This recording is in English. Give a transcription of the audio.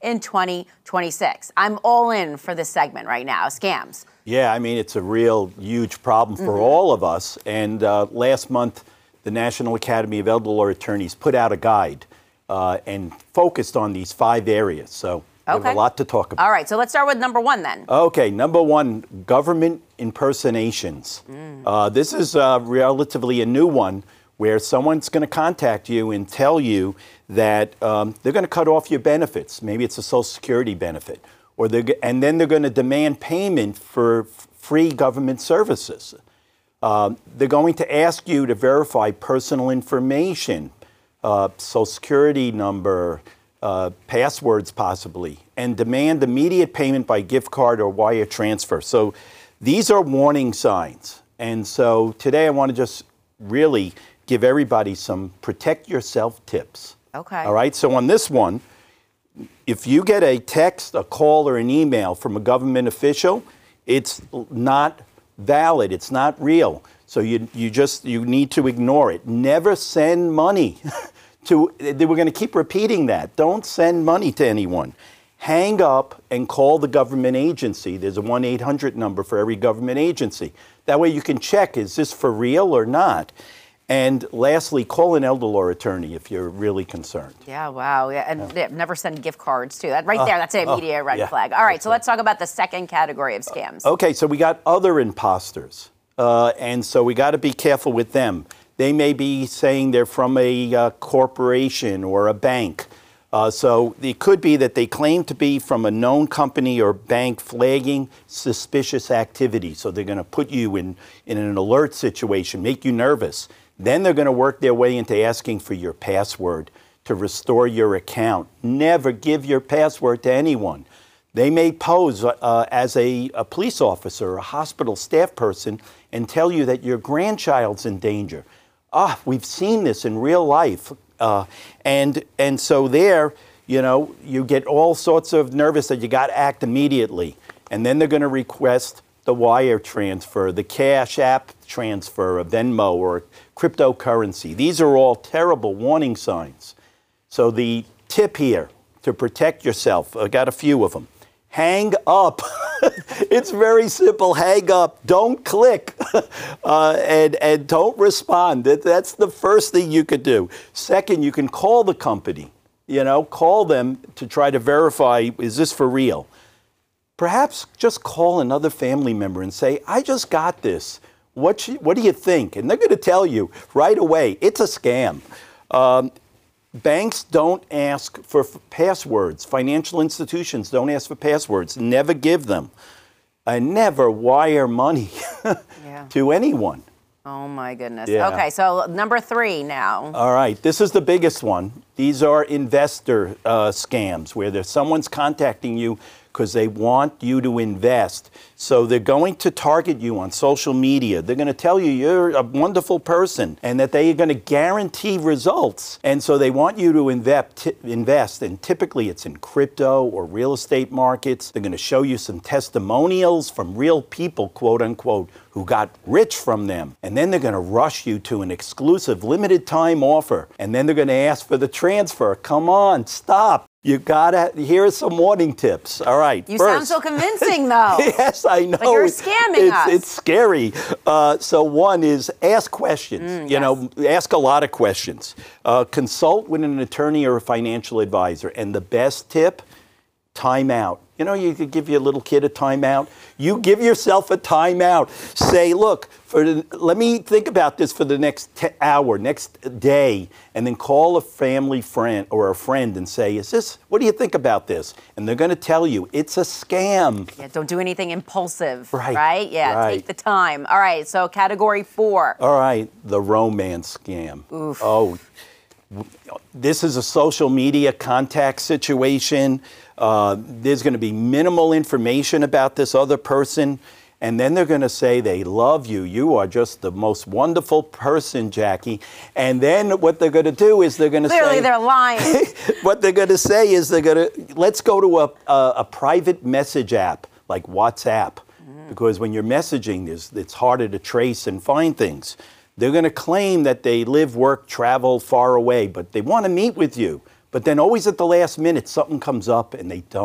in 2026. I'm all in for this segment right now, scams. Yeah, I mean, it's a real huge problem for all of us. And last month, the National Academy of Elder Law Attorneys put out a guide and focused on these 5 areas. So we have a lot to talk about. All right, so let's start with number 1 then. Okay, number 1, government impersonations. This is relatively a new one where someone's going to contact you and tell you that they're going to cut off your benefits. Maybe it's a Social Security benefit. And then they're going to demand payment for free government services. They're going to ask you to verify personal information, Social Security number, passwords possibly, and demand immediate payment by gift card or wire transfer. So these are warning signs. And so today I want to just really give everybody some protect yourself tips. Okay. All right. So on this one, if you get a text, a call, or an email from a government official, it's not valid. It's not real. So you need to ignore it. Never send money to. We're going to keep repeating that. Don't send money to anyone. Hang up and call the government agency. There's a 1-800 number for every government agency. That way you can check, is this for real or not? And lastly, call an elder law attorney if you're really concerned. Yeah, wow. Yeah, and never send gift cards, too. That right there, that's an immediate red flag. All right, so let's talk about the second category of scams. Okay, so we got other imposters. And so we got to be careful with them. They may be saying they're from a corporation or a bank. So it could be that they claim to be from a known company or bank flagging suspicious activity. So they're going to put you in an alert situation, make you nervous. Then they're going to work their way into asking for your password to restore your account. Never give your password to anyone. They may pose as a police officer or a hospital staff person and tell you that your grandchild's in danger. We've seen this in real life. And so there, you get all sorts of nervous that you got to act immediately. And then they're going to request the wire transfer, the Cash App transfer, a Venmo, or cryptocurrency. These are all terrible warning signs. So the tip here to protect yourself, I got a few of them. Hang up. It's very simple. Hang up. Don't click and don't respond. That's the first thing you could do. Second, you can call the company. Call them to try to verify, is this for real? Perhaps just call another family member and say, I just got this. What do you think? And they're going to tell you right away, it's a scam. Banks don't ask for passwords. Financial institutions don't ask for passwords. Never give them. And never wire money to anyone. Oh, my goodness. Yeah. Okay, so number 3 now. All right, this is the biggest one. These are investor scams where someone's contacting you because they want you to invest. So they're going to target you on social media. They're going to tell you you're a wonderful person and that they are going to guarantee results. And so they want you to invest. And typically it's in crypto or real estate markets. They're going to show you some testimonials from real people, quote unquote, who got rich from them. And then they're going to rush you to an exclusive limited time offer. And then they're going to ask for the transfer. Come on, stop. You gotta, here are some warning tips. All right. You sound so convincing, though. Yes, I know. Like you're scamming us. It's scary. So one is ask questions. Ask a lot of questions. Consult with an attorney or a financial advisor. And the best tip, time out. You could give your little kid a timeout. You give yourself a timeout. Say, look, let me think about this for the next hour, next day, and then call a family friend or a friend and say, what do you think about this? And they're going to tell you, it's a scam. Yeah, don't do anything impulsive, right? Yeah, right. Take the time. All right, so category 4. All right, the romance scam. Oof. Oh, this is a social media contact situation. There's going to be minimal information about this other person. And then they're going to say they love you. You are just the most wonderful person, Jackie. And then what they're going to do is they're going to say... Clearly they're lying. What they're going to say is let's go to a private message app like WhatsApp. Because when you're messaging, it's harder to trace and find things. They're going to claim that they live, work, travel far away, but they want to meet with you. But then always at the last minute, something comes up and they don't.